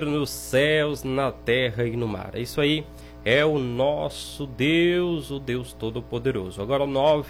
nos céus, na terra e no mar. É isso aí, é o nosso Deus, o Deus Todo-Poderoso. Agora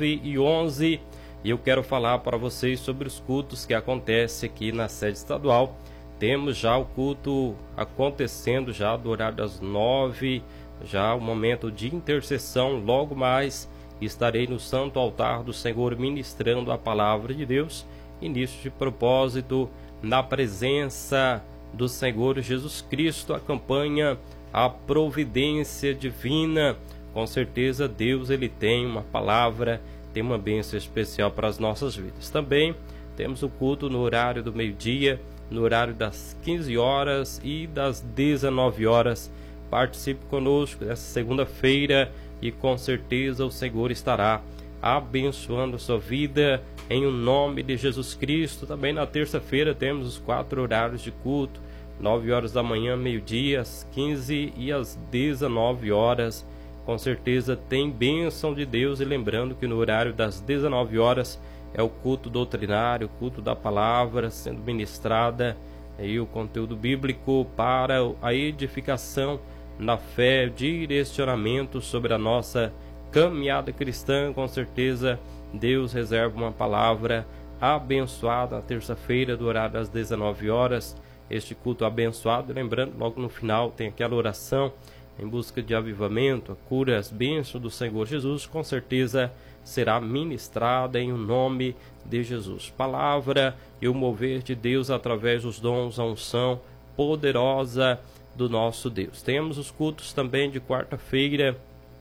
9h11, e eu quero falar para vocês sobre os cultos que acontecem aqui na sede estadual. Temos já o culto acontecendo já do horário das 9, já o momento de intercessão. Logo mais estarei no santo altar do Senhor ministrando a palavra de Deus, início de propósito na presença do Senhor Jesus Cristo. A campanha A Providência Divina, com certeza Deus ele tem uma palavra, tem uma bênção especial para as nossas vidas. Também temos o culto no horário do meio-dia, no horário das 15 horas e das 19 horas. Participe conosco nessa segunda-feira e com certeza o Senhor estará abençoando a sua vida em o nome de Jesus Cristo. Também na terça-feira temos os 4 horários de culto: 9 horas da manhã, meio-dia, às 15 e às 19 horas. Com certeza tem bênção de Deus. E lembrando que no horário das 19 horas é o culto doutrinário, o culto da palavra sendo ministrada, aí o conteúdo bíblico para a edificação na fé, direcionamento sobre a nossa caminhada cristã. Com certeza Deus reserva uma palavra abençoada na terça-feira do horário das 19 horas. Este culto abençoado, lembrando, logo no final tem aquela oração em busca de avivamento, a cura, as bênçãos do Senhor Jesus, com certeza será ministrada em o nome de Jesus. Palavra e o mover de Deus através dos dons, a unção poderosa do nosso Deus. Temos os cultos também de quarta-feira,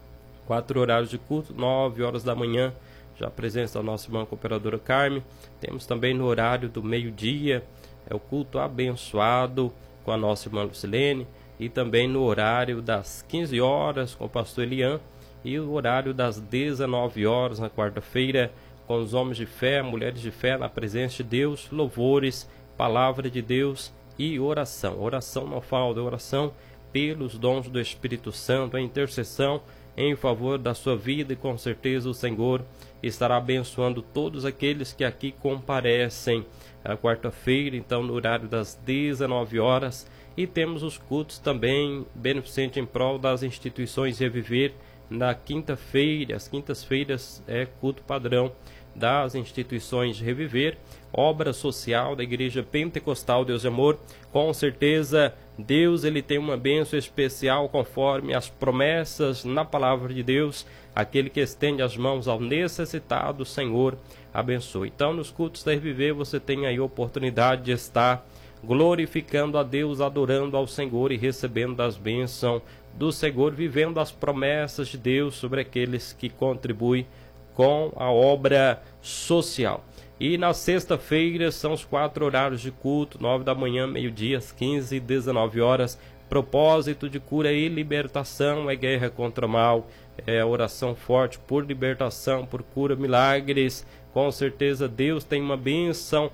4 horários de culto, 9 horas da manhã, já a presença da nossa irmã cooperadora Carmen. Temos também no horário do meio-dia, é o culto abençoado com a nossa irmã Lucilene, e também no horário das 15 horas com o pastor Elian, e o horário das 19 horas na quarta-feira com os homens de fé, mulheres de fé na presença de Deus, louvores, palavra de Deus e oração. Oração não falta, oração pelos dons do Espírito Santo, a intercessão em favor da sua vida, e com certeza o Senhor estará abençoando todos aqueles que aqui comparecem na quarta-feira, então no horário das 19 horas. E temos os cultos também beneficentes em prol das instituições Reviver na quinta-feira. As quintas-feiras é culto padrão das instituições Reviver, obra social da Igreja Pentecostal Deus de Amor. Com certeza Deus ele tem uma bênção especial conforme as promessas na palavra de Deus. Aquele que estende as mãos ao necessitado, o Senhor abençoe. Então nos cultos da Reviver você tem aí a oportunidade de estar glorificando a Deus, adorando ao Senhor e recebendo das bênçãos do Senhor, vivendo as promessas de Deus sobre aqueles que contribuem com a obra social. E na sexta-feira são os 4 horários de culto: 9 da manhã, meio-dia, às 15 e 19 horas. Propósito de cura e libertação, é guerra contra o mal, é oração forte por libertação, por cura, milagres. Com certeza Deus tem uma bênção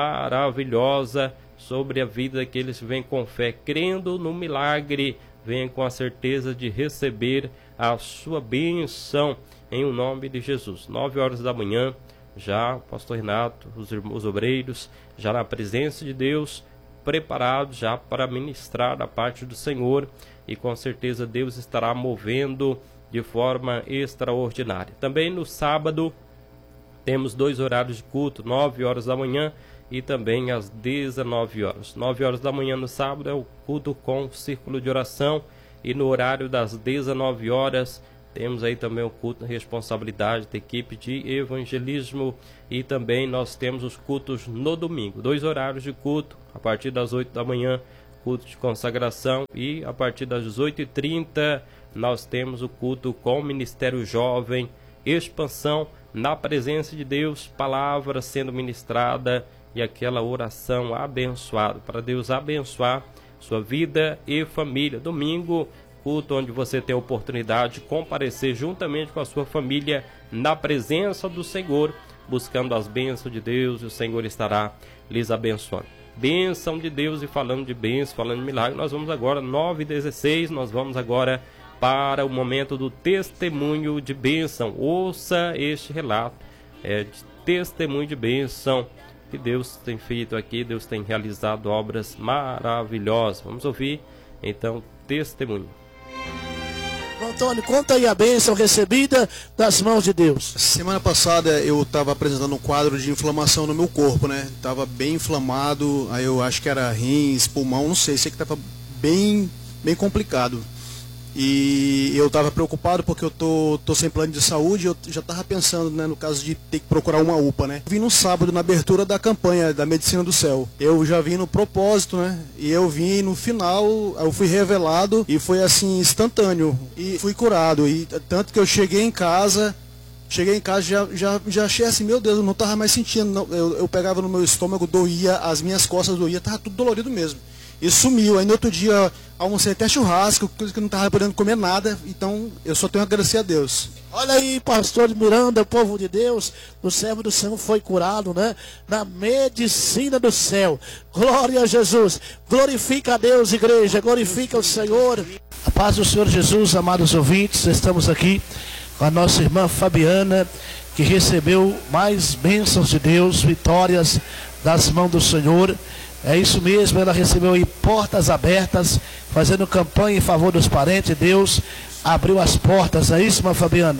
maravilhosa sobre a vida daqueles que vêm com fé, crendo no milagre, venham com a certeza de receber a sua bênção em o nome de Jesus. 9 horas da manhã, já o pastor Renato, os obreiros, já na presença de Deus, preparados já para ministrar da parte do Senhor, e com certeza Deus estará movendo de forma extraordinária. Também no sábado temos 2 horários de culto: 9 horas da manhã e também às 19 horas. 9 horas da manhã no sábado é o culto com círculo de oração, e no horário das 19 horas temos aí também o culto de responsabilidade da equipe de evangelismo. E também nós temos os cultos no domingo, 2 horários de culto: a partir das 8 da manhã, culto de consagração, e a partir das 18h30 nós temos o culto com o Ministério Jovem, expansão na presença de Deus, palavra sendo ministrada e aquela oração abençoada, para Deus abençoar sua vida e família. Domingo, culto onde você tem a oportunidade de comparecer juntamente com a sua família na presença do Senhor, buscando as bênçãos de Deus, e o Senhor estará lhes abençoando. Bênção de Deus. E falando de bênção, falando de milagre, nós vamos agora, 9h16, nós vamos agora para o momento do testemunho de bênção. Ouça este relato de testemunho de bênção que Deus tem feito aqui, Deus tem realizado obras maravilhosas. Vamos ouvir então testemunho. Antônio, conta aí a bênção recebida das mãos de Deus. Semana passada eu estava apresentando um quadro de inflamação no meu corpo, né? Tava bem inflamado, aí eu acho que era rins, pulmão, não sei que estava bem complicado. E eu estava preocupado porque eu tô sem plano de saúde, eu já estava pensando, né, no caso de ter que procurar uma UPA, né? Vim no sábado na abertura da campanha da Medicina do Céu. Eu já vim no propósito, né? E eu vim no final, eu fui revelado e foi assim instantâneo e fui curado. E tanto que eu cheguei em casa já achei assim, meu Deus, eu não estava mais sentindo, não. Eu pegava no meu estômago, doía, as minhas costas doía, estava tudo dolorido mesmo. E sumiu. Aí no outro dia almocei até churrasco, coisa que eu não estava podendo comer nada. Então eu só tenho a agradecer a Deus. Olha aí, pastor Miranda, povo de Deus, o servo do Senhor foi curado, né? Na medicina do céu. Glória a Jesus. Glorifica a Deus, igreja. Glorifica o Senhor. A paz do Senhor Jesus, amados ouvintes. Estamos aqui com a nossa irmã Fabiana, que recebeu mais bênçãos de Deus, vitórias das mãos do Senhor. É isso mesmo, ela recebeu aí portas abertas, fazendo campanha em favor dos parentes. Deus abriu as portas, é isso, irmã Fabiana?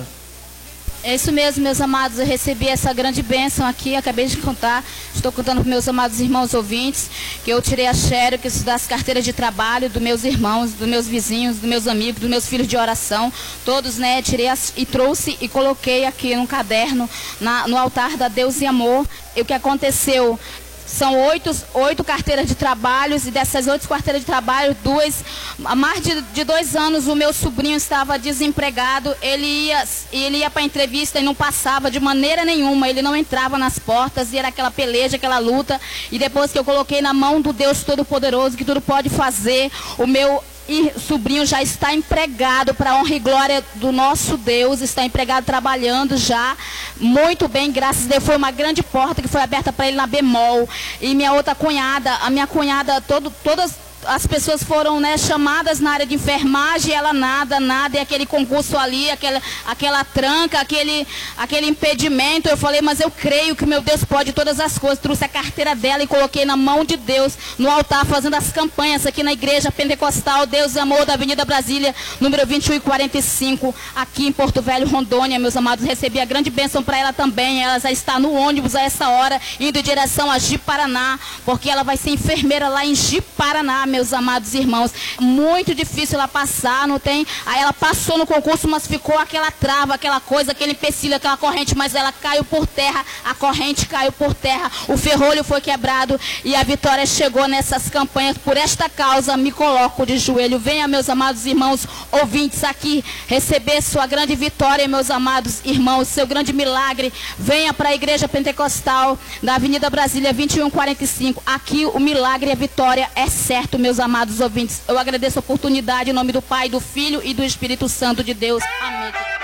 É isso mesmo, meus amados, eu recebi essa grande bênção aqui, acabei de contar, estou contando para meus amados irmãos ouvintes, que eu tirei a xerox das carteiras de trabalho dos meus irmãos, dos meus vizinhos, dos meus amigos, dos meus filhos de oração, todos, né, tirei e trouxe e coloquei aqui num caderno, no altar da Deus e Amor. E o que aconteceu? São oito carteiras de trabalhos, e dessas 8 carteiras de trabalho, há mais de 2 anos o meu sobrinho estava desempregado. Ele ia para a entrevista e não passava de maneira nenhuma, ele não entrava nas portas, e era aquela peleja, aquela luta. E depois que eu coloquei na mão do Deus Todo-Poderoso, que tudo pode fazer, o meu sobrinho já está empregado, para a honra e glória do nosso Deus, está empregado trabalhando já, muito bem, graças a Deus. Foi uma grande porta que foi aberta para ele na Bemol. E minha outra cunhada, a minha cunhada, todas as pessoas foram, né, chamadas na área de enfermagem, ela nada, e aquele concurso ali, aquela tranca, aquele impedimento. Eu falei, mas eu creio que meu Deus pode todas as coisas. Trouxe a carteira dela e coloquei na mão de Deus, no altar, fazendo as campanhas aqui na Igreja Pentecostal Deus e Amor, da Avenida Brasília, número 2145, aqui em Porto Velho, Rondônia, meus amados. Recebi a grande bênção para ela também. Ela já está no ônibus a essa hora, indo em direção a Ji-Paraná, porque ela vai ser enfermeira lá em Ji-Paraná, meus amados irmãos. Muito difícil ela passar, não tem. Aí ela passou no concurso, mas ficou aquela trava, aquela coisa, aquele empecilho, aquela corrente, mas ela caiu por terra, a corrente caiu por terra, o ferrolho foi quebrado e a vitória chegou nessas campanhas. Por esta causa me coloco de joelho. Venha, meus amados irmãos ouvintes, aqui receber sua grande vitória, meus amados irmãos, seu grande milagre. Venha para a Igreja Pentecostal da Avenida Brasília 2145. Aqui o milagre e a vitória é certo, meus amados ouvintes. Eu agradeço a oportunidade em nome do Pai, do Filho e do Espírito Santo de Deus. Amém.